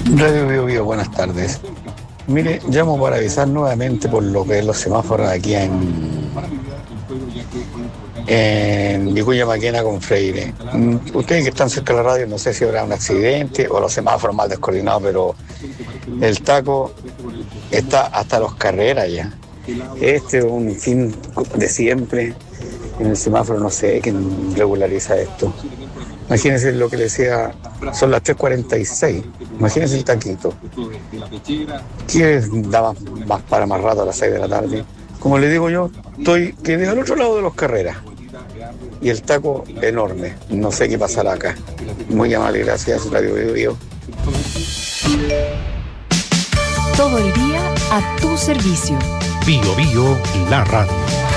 Radio Bio Bio, buenas tardes. Mire, llamo para avisar nuevamente por lo que es los semáforos aquí en Vicuña Maquena con Freire. Ustedes que están cerca de la radio, no sé si habrá un accidente o los semáforos mal descoordinados, pero el taco está hasta los carreras ya. Este es un fin de siempre. En el semáforo no sé quién regulariza esto. Imagínense lo que le decía, son las 3:46. Imagínense el taquito. ¿Qué da más para más rato a las 6 de la tarde? Como le digo yo, quedé al otro lado de los carreras. Y el taco enorme. No sé qué pasará acá. Muy amable, gracias, Radio Bio Bio. Todo el día a tu servicio. Bio Bio, la radio.